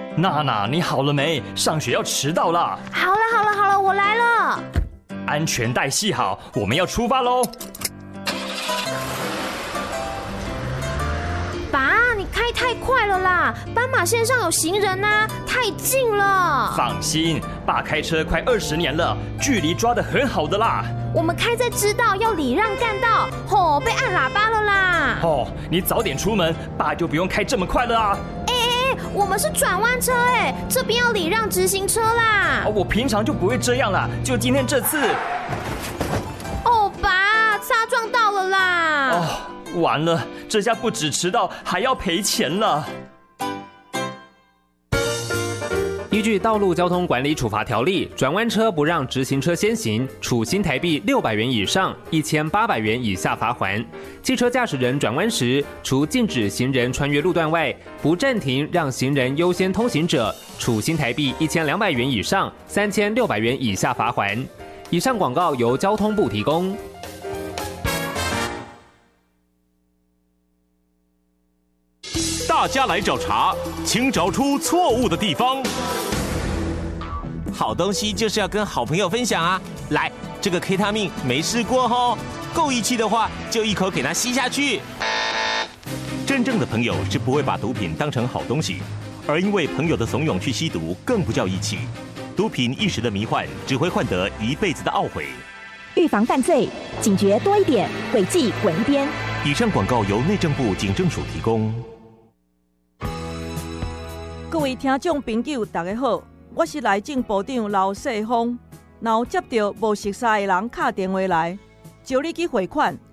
娜娜，你好了没？上学要迟到了。 好了，我来了。 安全带系好，我们要出发喽。 爸，你开太快了啦！斑马线上有行人啊，太近了。 放心，爸开车快20年了，距离抓得很好的啦。 我们开在知道要礼让干道，被按喇叭了啦。 你早点出门，爸就不用开这么快了啊。 我们是转弯车这边要礼让直行车啦。 我平常就不会这样啦，就今天这次。 爸，擦撞到了啦。 完了，这下不止迟到，还要赔钱了。 依据《道路交通管理处罚条例》，转弯车不让直行车先行，处新台币600元以上1800元以下罚款。汽车驾驶人转弯时，除禁止行人穿越路段外，不暂停让行人优先通行者，处新台币1200元以上3600元以下罚款。以上广告由交通部提供。 大家来找茬，请找出错误的地方。 好东西就是要跟好朋友分享啊！来，这个 K 他命没试过吼，够义气的话就一口给它吸下去。 真正的朋友是不会把毒品当成好东西，而因为朋友的怂恿去吸毒，更不叫义气。毒品一时的迷幻，只会换得一辈子的懊悔。 预防犯罪，警觉多一点，诡计滚一边。 以上广告由内政部警政署提供。 各位听众朋友，大家好，我是内政部长刘世芳。若有接到无熟悉的人打电话来，招你去汇款，